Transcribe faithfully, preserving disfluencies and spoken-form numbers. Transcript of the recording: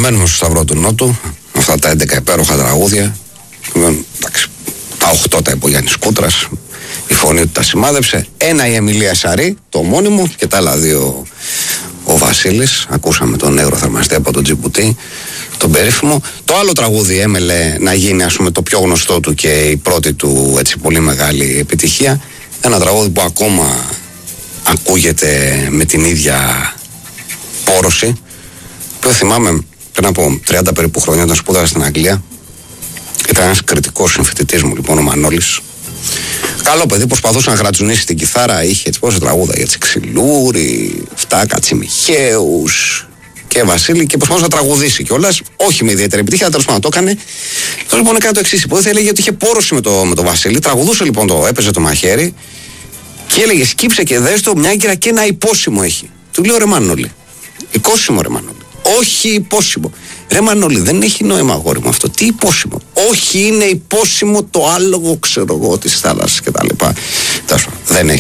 Παραμένουμε στο Σταυρό του Νότου, αυτά τα έντεκα υπέροχα τραγούδια. Εντάξει, τα οκτώ τα είπε ο Γιάννης Κούτρας, η φωνή του τα σημάδεψε. Ένα η Εμιλία Σαρή, το μόνιμο, και τα άλλα δύο ο Βασίλης. Ακούσαμε τον νεύρο θερμαστή από τον Τζιμπουτί, τον περίφημο. Το άλλο τραγούδι έμελε να γίνει, ας πούμε, το πιο γνωστό του και η πρώτη του έτσι πολύ μεγάλη επιτυχία. Ένα τραγούδι που ακόμα ακούγεται με την ίδια πόρωση, που θυμάμαι πριν από τριάντα περίπου χρόνια όταν σπούδασα στην Αγγλία. Ήταν ένας κριτικός συμφοιτητής μου, λοιπόν, ο Μανώλης. Καλό παιδί, προσπαθούσε να γρατζουνίσει την κιθάρα, είχε έτσι πόσα τραγούδα για Ξυλούρη, αυτά Κατσιμιχαίους και Βασίλη, και προσπαθούσε να τραγουδήσει κιόλας. Όχι με ιδιαίτερη επιτυχία, τέλος πάντων το έκανε. Τώρα λοιπόν έκανε το εξής υπόθεση, έλεγε ότι είχε πόρωση με το, με το Βασίλη, τραγουδούσε λοιπόν, το έπαιζε το μαχαίρι και έλεγε σκύψε και δες το, μια άγκυρα και ένα υπόσημο έχει. Του λέω ρε Μανώλη, οικόσημο ρε Μανώλη. Όχι υπόσημο. Ρε Μανώλη, δεν έχει νόημα αγόρι μου αυτό. Τι υπόσημο? Όχι, είναι υπόσημο το άλογο, ξέρω εγώ, της θάλασσας κτλ.